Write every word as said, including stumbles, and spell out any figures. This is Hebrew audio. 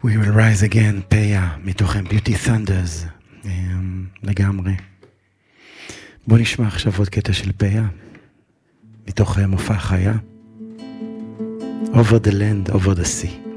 We will rise again, פיה, מתוכם Beauty Thunders, um, לגמרי. בוא נשמע עכשיו עוד קטע של פיה, מתוך מופע חיה. Over the land, over the sea.